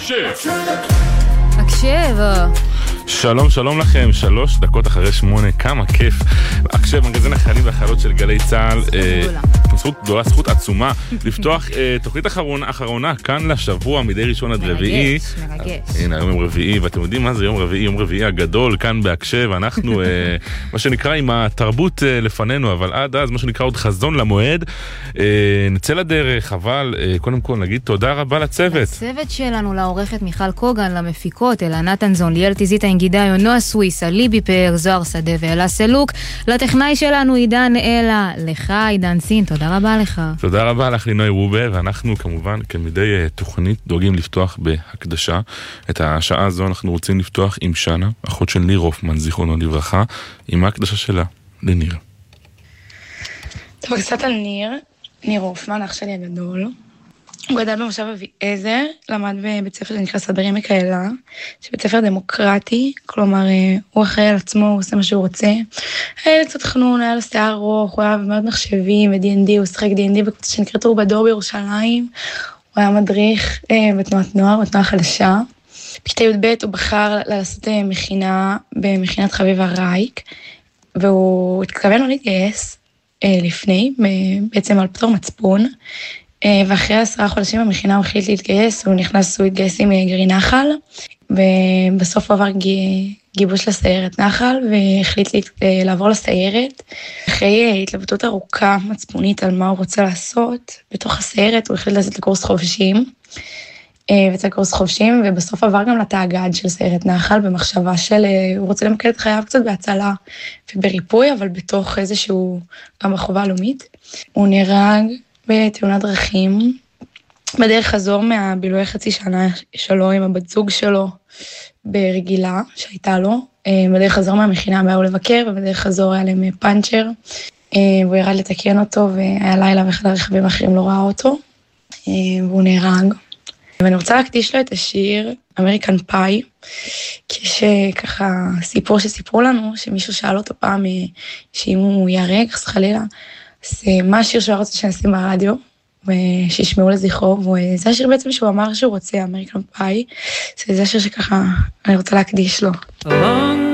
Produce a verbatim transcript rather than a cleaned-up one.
הקשב. הקשב. שלום, שלום לכם, שלוש דקות אחרי שמונה, כמה כיף. הקשב, מגזין החיילים והחיילות של גלי צה"ל. זכות גדולה. זכות גדולה, זכות עצומה, לפתוח תוכנית אחרונה כאן לשבוע, מדי ראשון עד רביעי. מרגש, מרגש. הנה, היום יום רביעי, ואתם יודעים מה זה יום רביעי? יום רביעי הגדול כאן בהקשב. אנחנו, מה שנקרא, עם התרבות לפנינו, אבל עד אז, מה שנקרא עוד חזון למועד. נצא לדרך, אבל קודם כל נגיד תודה רבה לצוות. לצוות שלנו, לעורכת מיכל קוגן, למפיקות, אלה נתנזון, ליאל תיזיטה אינגידאיו, נועה סוויסה, ליבי פאר, זוהר שדה ואלה סלוק. לטכנאי שלנו עידן אלה, לך עידן סין, תודה רבה לך. תודה רבה לך לינוי רובה, ואנחנו כמובן כמדי תוכנית דואגים לפתוח בהקדשה. את השעה הזו אנחנו רוצים לפתוח עם שנה, אחות של ניר הופמן, זיכרונו לברכה, עם ההקדשה שלה לניר. טוב, קצת על ניר, ניר הופמן, אח שלי הגדול. הוא גדל במושב אביעזר, למד בבית ספר שנקרא סדרי מיכאלה, שבית ספר דמוקרטי, כלומר, הוא אחראי על עצמו, הוא עושה מה שהוא רוצה. היה לי קצת חנון, היה לו שיער ארוך, הוא היה מאוד מחשבים, ב-די אנד די, הוא שחק די אנד די בקבוצה שנקראת טרובדור בירושלים, הוא היה מדריך אה, בתנועת נוער, בתנועה חדשה. בכיתה י"ב הוא בחר לעשות אה, מכינה במכינת חביבה רייק, והוא התכוון לא להתגייס אה, לפני, בעצם על פטור מצפון, ואחרי עשרה חודשים במכינה הוא החליט להתגייס, הוא נכנס, הוא התגייס עם גרעין נחל, ובסוף הוא עבר גיבוש לסיירת נחל, והחליט לעבור לסיירת. אחרי התלבטות ארוכה, מצפונית על מה הוא רוצה לעשות, בתוך הסיירת הוא החליט לעשות לקורס חובשים, ויצא קורס חובשים, ובסוף עבר גם לתאגד של סיירת נחל, במחשבה של, הוא רוצה למקד את חייו קצת בהצלה ובריפוי, אבל בתוך איזשהו, גם בחובה הלאומית. הוא נהרג בתאונת דרכים, בדרך חזור מהבילוי חצי שנה שלו עם הבת זוג שלו ברגילה שהייתה לו, בדרך חזור מהמכינה באו לבקר, ובדרך חזור היה להם פאנצ'ר, והוא ירד לתקן אותו, והיה לילה ואחד הרכבים האחרים לא ראה אותו, והוא נהרג. ואני רוצה להקדיש לו את השיר אמריקן פאי, כשככה סיפור שסיפרו לנו, שמישהו שאל אותו פעם שאם הוא יהרג, חס חלילה, אז מה השיר שהוא רוצה שנשים ברדיו, ושישמעו לזכרו, וזה השיר בעצם שהוא אמר שהוא רוצה, אמריקן פאי, זה השיר שככה אני רוצה להקדיש לו.